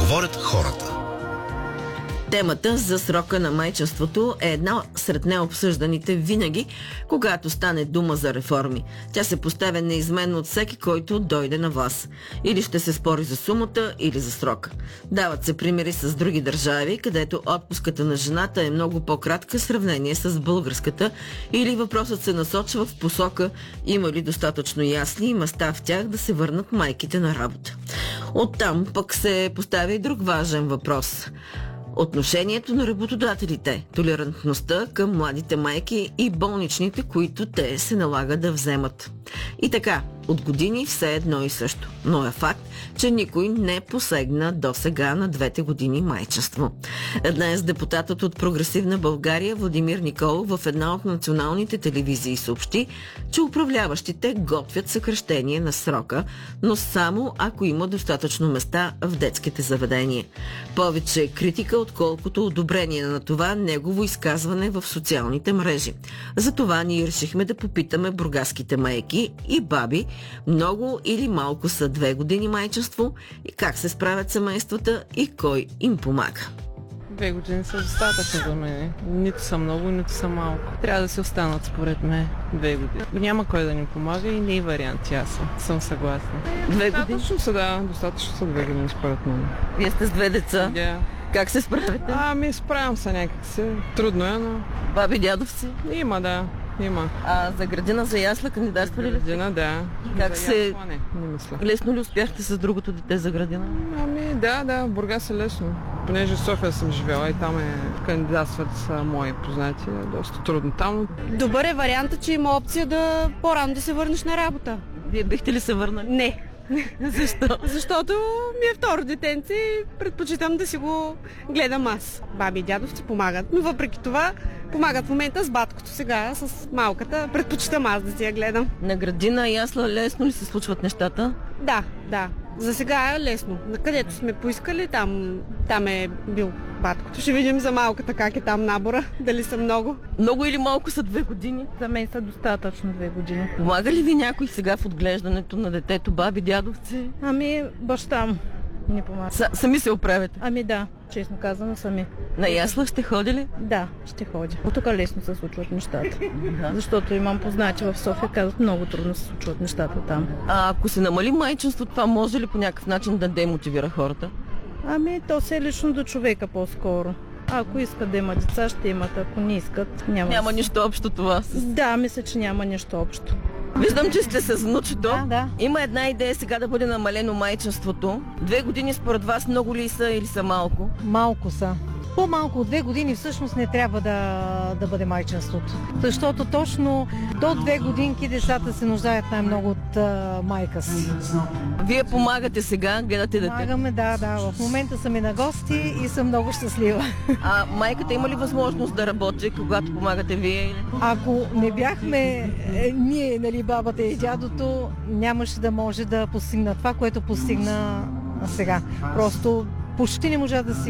Говорят хората. Темата за срока на майчинството е една сред необсъжданите винаги, когато стане дума за реформи. Тя се поставя неизменно от всеки, който дойде на власт. Или ще се спори за сумата, или за срока. Дават се примери с други държави, където отпуската на жената е много по-кратка в сравнение с българската, или въпросът се насочва в посока има ли достатъчно ясни места в тях да се върнат майките на работа. Оттам пък се поставя и друг важен въпрос – отношението на работодателите, толерантността към младите майки и болничните, които те се налага да вземат. И така, от години все едно и също. Но е факт, че никой не посегна досега на 2 години майчинство. Днес депутатът от Прогресивна България Владимир Николов в една от националните телевизии съобщи, че управляващите готвят съкращение на срока, но само ако има достатъчно места в детските заведения. Повече критика, отколкото одобрение на това негово изказване в социалните мрежи. Затова ние решихме да попитаме бургаските майки и баби, много или малко са 2 години майчинство и как се справят семействата и кой им помага. 2 години са достатъчно за мен. Нито са много, нито са малко. Трябва да се останат според мен 2 години. Няма кой да ни помага и не е вариант. Аз съм съгласна. 2 години? Достатъчно са, да. Достатъчно са 2 години според мен. Вие сте с 2 деца. Yeah. Как се справите? Справям се някакси. Трудно е, но... Баби, дядовци? Има, да. Има. А за градина, за ясла кандидатствали ли? Градина, да. Как за се... ясла, не мисля. Лесно ли успяхте с другото дете за градина? Да, в Бургас е лесно. Понеже в София съм живела и там кандидатстват са мои познати. Е доста трудно там. Добър е вариантът, че има опция да по-рано да се върнеш на работа. Вие бихте ли се върнали? Не. Защо? Защото ми е второ детенце и предпочитам да си го гледам аз. Баби и дядовци помагат, но въпреки това помагат в момента с баткото. Сега с малката предпочитам аз да си я гледам. На градина ясла лесно ли се случват нещата? Да. За сега е лесно. На където сме поискали, там е бил баткото. Ще видим за малката как е там набора, дали са много. Много или малко са 2 години? За мен са достатъчно 2 години. Помага ли ви някой сега в отглеждането на детето, баби, дядовци? Баща му ни помага. Сами се оправяте? Да, честно казано сами. На ясла ще ходи ли? Да, ще ходя. От тук лесно се случват нещата. Защото имам познати в София, казват много трудно се случват нещата там. А ако се намали майчинство, това може ли по някакъв начин да демотивира хората? То се е лично до човека по-скоро. Ако искат да има деца, ще имат. Ако не искат, няма нищо общо това с... Да, мисля, че няма нищо общо. Виждам, че сте с внучето. Да. Има една идея сега да бъде намалено майчинството. 2 години според вас много ли са или са малко? Малко са. По-малко от 2 години всъщност не трябва да бъде майчинството. Защото точно до 2 годинки децата се нуждаят най-много от майка си. Вие помагате сега, гледате дете? Помагаме, да. В момента съм и на гости и съм много щастлива. А майката има ли възможност да работи, когато помагате вие? Ако не бяхме ние, бабата и дядото, нямаше да може да постигна това, което постигна сега. Просто почти не можа да си